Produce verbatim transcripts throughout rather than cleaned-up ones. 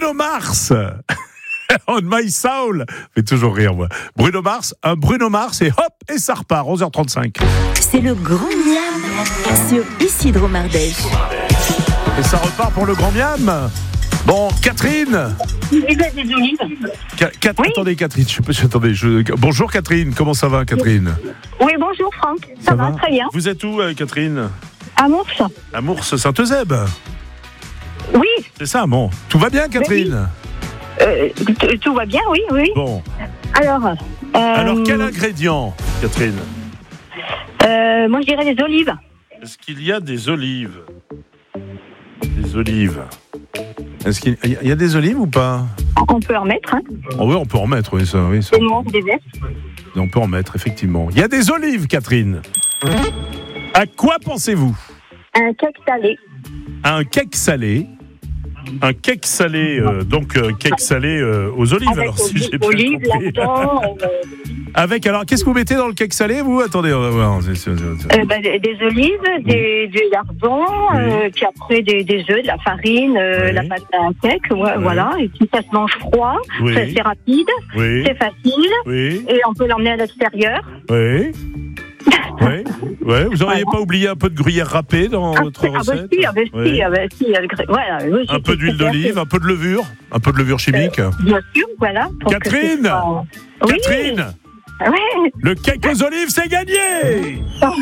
Bruno Mars. On my soul. Fait toujours rire, moi. Bruno Mars, un Bruno Mars et hop, et ça repart, onze heures trente-cinq. C'est le Grand Miam sur Isidro Mardèche. Et ça repart pour le Grand Miam. Bon, Catherine. Il y a des olives. Ca- Cat- Oui. Attendez, Catherine. Je, je- attendez, je- Bonjour, Catherine. Comment ça va, Catherine? Oui, bonjour Franck. Ça, va, très bien. Vous êtes où, euh, Catherine? À Mours. À Mours, Saint-Eusèbe. Oui, C'est ça, bon. Tout va bien, Catherine? euh, t- tout va bien, oui, oui. Bon. Alors, euh, Alors, quel ingrédient, Catherine? euh, moi je dirais des olives. Est-ce qu'il y a des olives? Des olives. Est-ce qu'il y a- il y a des olives ou pas? On peut en mettre, hein. Oh oui, on peut en mettre, oui, ça. Oui, ça. Des noix, des verts. On peut en mettre, effectivement. Il y a des olives, Catherine. À quoi pensez-vous? Un cake salé. À un cake salé. Un cake salé, euh, donc euh, cake salé euh, aux olives. Avec alors, si olives, j'ai bien olives, compris. lardons, euh, Avec, alors, qu'est-ce que vous mettez dans le cake salé, vous? Attendez, on va voir. C'est- c'est- c'est- euh, ben, des, des olives, des, du lardon, Oui. euh, puis après des, des œufs, de la farine, euh, Oui. la pâte à un cake, ouais, Oui. voilà. Et puis ça se mange froid, Oui. c'est assez rapide, Oui, c'est facile, oui, et on peut l'emmener à l'extérieur. oui. Oui, oui. Vous n'auriez Voilà. pas oublié un peu de gruyère râpée dans Ah, votre c'est- ah, bah, recette? si, ah, bah, Oui. si, ah, bah, si, avec- voilà, oui, Un c'est- peu d'huile c'est bien d'olive, fait. un peu de levure, un peu de levure chimique. Bien sûr, voilà. pour que Catherine ce soit- Oui. Catherine, Ouais. le cake aux olives, c'est gagné.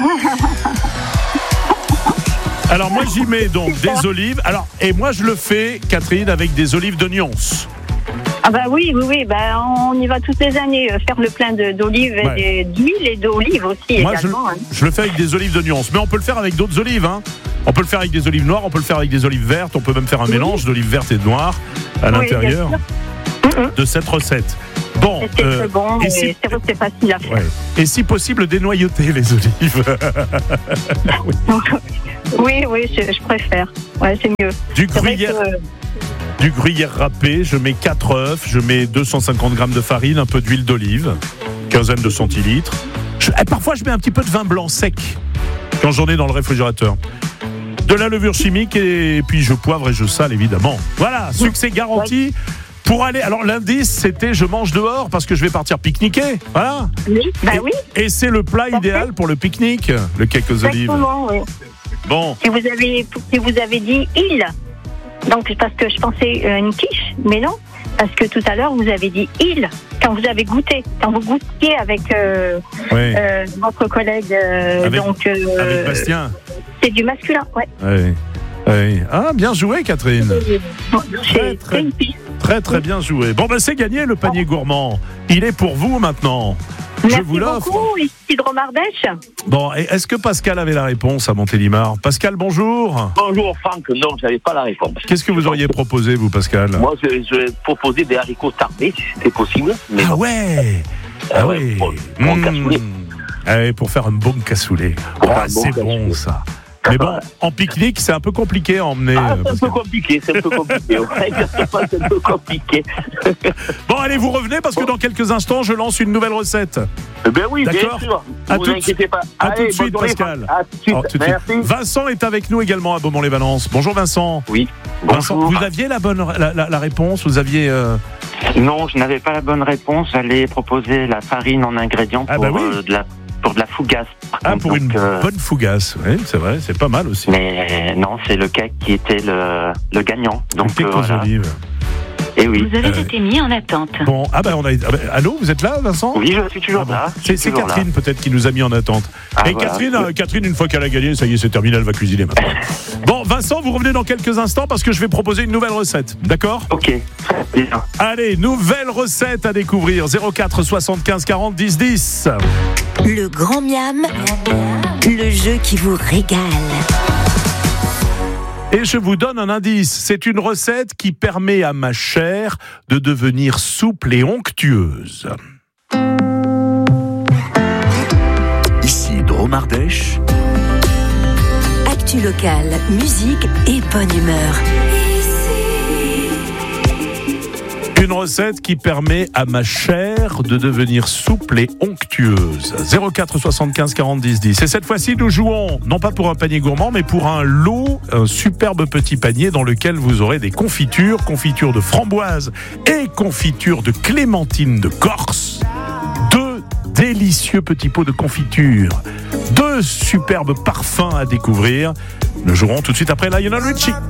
Alors moi j'y mets donc Super. des olives. Alors et moi je le fais, Catherine, avec des olives de Nyons. Ah bah oui, oui, oui, bah on y va toutes les années euh, faire le plein de- d'olives, et Ouais. des- d'huile et d'olives aussi Moi je, également. hein. je le fais avec des olives de Nyons, mais on peut le faire avec d'autres olives. Hein. On peut le faire avec des olives noires, on peut le faire avec des olives vertes, on peut même faire un Oui. mélange d'olives vertes et de noires à Oui, l'intérieur bien Mhm. de cette recette. Bon, Et C'est euh, très bon, et et si- c'est vrai que c'est facile à faire. ouais. Et si possible dénoyauter les olives. Oui, oui, je, je préfère. Ouais, c'est mieux. Du C'est vrai gruyère. que, Du gruyère râpé, je mets quatre œufs, je mets deux cent cinquante grammes de farine, un peu d'huile d'olive, quinzaine de centilitres. Je- et parfois, je mets un petit peu de vin blanc sec quand j'en ai dans le réfrigérateur. De la levure chimique et puis je poivre et je sale, évidemment. Voilà, succès garanti. Pour aller, alors l'indice, c'était je mange dehors parce que je vais partir pique-niquer. Voilà. oui, bah et, oui, et c'est le plat Parfait. idéal pour le pique-nique, le cake aux olives. exactement. Oui. Bon, Si vous avez, si vous avez dit île, donc parce que je pensais euh, une quiche, mais non, parce que tout à l'heure vous avez dit île quand vous avez goûté, quand vous goûtiez avec euh, ouais. euh, votre collègue, euh, Avec- donc euh, Avec Bastien. c'est du masculin, ouais. Ouais. Ouais. Ah, bien joué, Catherine. C'est très. c'est une piste. Très très bien joué. Bon ben c'est gagné le panier gourmand. Il est pour vous maintenant. Je Merci vous l'offre. beaucoup, Isidro Mardèche. Bon, et est-ce que Pascal avait la réponse à Montélimar? Pascal, bonjour. Bonjour Franck, non, je n'avais pas la réponse. Qu'est-ce que vous auriez proposé, vous, Pascal? Moi, je, je vais proposer des haricots tardés, si c'était possible. Mais Ah non. ouais. Ah Ah ouais, ouais. pour- pour un Mmh. cassoulet. Ah ouais, pour faire un bon cassoulet. Pour Ah, un bon c'est bon cassoulet. ça. Mais bon, en pique-nique, c'est un peu compliqué à emmener. Ah, euh, c'est un peu Pascal. compliqué, c'est un peu compliqué. Ouais, exactement, c'est un peu compliqué. Bon, allez, vous revenez parce que dans quelques instants, je lance une nouvelle recette. Eh Ben oui, bien D'accord. sûr. À Ne vous tout de inquiétez pas. À Allez, tout de suite, bonne journée, Pascal. Franck. À tout de suite. Alors, tout de suite. Merci. Vincent est avec nous également à Beaumont-les-Valences. Bonjour Vincent. Oui, Vincent, bonjour. vous aviez la bonne la, la- la réponse, vous aviez euh, Non, je n'avais pas la bonne réponse. J'allais proposer la farine en ingrédient Ah pour, bah oui. euh, de, la, pour de la fougasse. par ah contre. pour une Donc, euh, bonne fougasse. Oui, c'est vrai, c'est pas mal aussi. Mais non, c'est le cake qui était le, le gagnant. Donc Cake euh, aux voilà. olives. Et oui. Vous avez Euh, été mis en attente. Bon, ah ben on a. ah ben, allô, vous êtes là, Vincent? Oui, je suis toujours Ah bon. là. je C'est suis c'est toujours là. Catherine peut-être qui nous a mis en attente. Ah, Et voilà. Catherine, euh, Catherine, une fois qu'elle a gagné, ça y est, c'est terminé, elle va cuisiner maintenant. Bon, Vincent, vous revenez dans quelques instants parce que je vais proposer une nouvelle recette. D'accord? Ok, très bien. Allez, nouvelle recette à découvrir. zéro quatre soixante-quinze quarante dix dix. Le Grand Miam, le jeu qui vous régale. Et je vous donne un indice. C'est une recette qui permet à ma chair de devenir souple et onctueuse. Isidro Mardèche, Actu locale, musique et bonne humeur. Une recette qui permet à ma chair de devenir souple et onctueuse. zéro quatre soixante-quinze quarante dix dix. Et cette fois-ci, nous jouons non pas pour un panier gourmand, mais pour un lot, un superbe petit panier dans lequel vous aurez des confitures, confitures de framboise et confitures de clémentine de Corse. Deux délicieux petits pots de confiture. Deux superbes parfums à découvrir. Nous jouerons tout de suite après Lionel Richie.